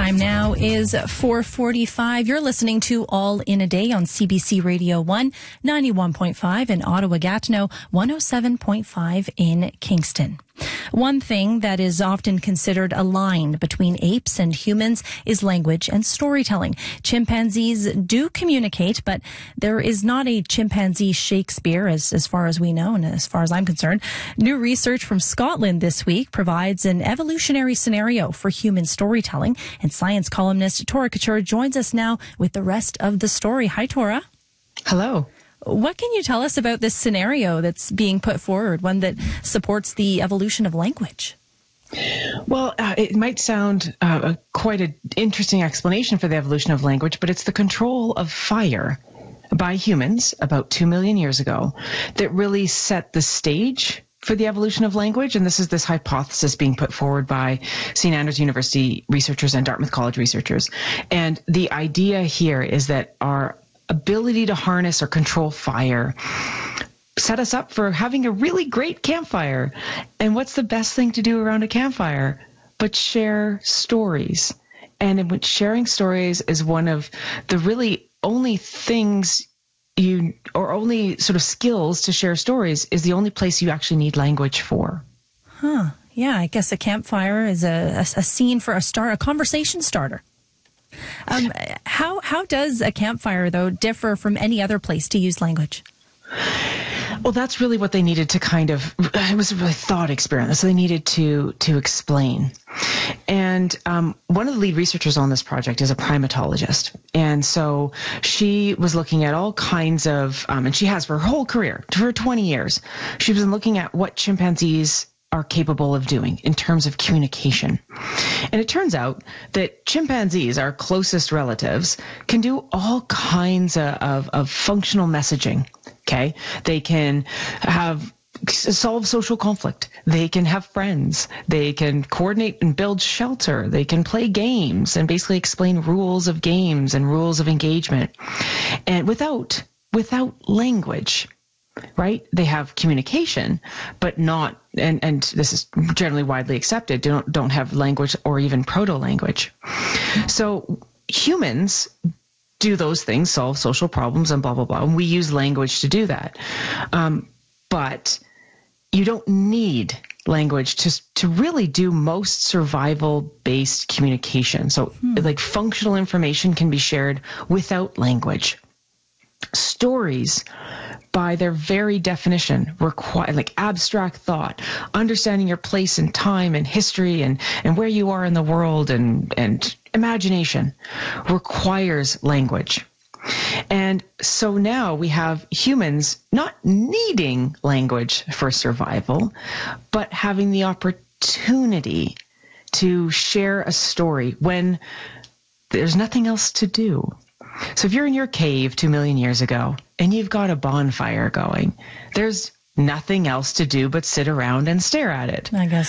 Time now is 4:45. You're listening to All in a Day on CBC Radio 1, 91.5 in Ottawa-Gatineau, 107.5 in Kingston. One thing that is often considered a line between apes and humans is language and storytelling. Chimpanzees do communicate, but there is not a chimpanzee Shakespeare as far as we know and as far as I'm concerned. New research from Scotland this week provides an evolutionary scenario for human storytelling, and science columnist Tora Couture joins us now with the rest of the story. Hi, Tora. Hello. What can you tell us about this scenario that's being put forward, one that supports the evolution of language? Well, it might sound quite an interesting explanation for the evolution of language, but it's the control of fire by humans about 2 million years ago that really set the stage for the evolution of language. And this is this hypothesis being put forward by St. Andrews University researchers and Dartmouth College researchers. And the idea here is that our ability to harness or control fire set us up for having a really great campfire. And what's the best thing to do around a campfire but share stories? And in which sharing stories is one of the really only things or only sort of skills to share stories is the only place you actually need language for. Huh. Yeah, I guess a campfire is a scene for a conversation starter. How does a campfire, though, differ from any other place to use language? Well, that's really what they needed to it was a really thought experiment. So they needed to explain. And one of the lead researchers on this project is a primatologist. And so she was looking at all kinds of, and she has for her whole career, for 20 years, she was looking at what chimpanzees are capable of doing in terms of communication. And it turns out that chimpanzees, our closest relatives, can do all kinds of functional messaging. Okay? They can solve social conflict. They can have friends. They can coordinate and build shelter. They can play games and basically explain rules of games and rules of engagement. And without language. Right? They have communication, but not, and this is generally widely accepted, don't have language or even proto-language. So humans do those things, solve social problems and blah, blah, blah. And we use language to do that. But you don't need language to really do most survival-based communication. So like functional information can be shared without language. Stories, by their very definition, require like abstract thought, understanding your place in time and history and where you are in the world and imagination requires language. And so now we have humans not needing language for survival, but having the opportunity to share a story when there's nothing else to do. So if you're in your cave 2 million years ago and you've got a bonfire going, there's nothing else to do but sit around and stare at it. I guess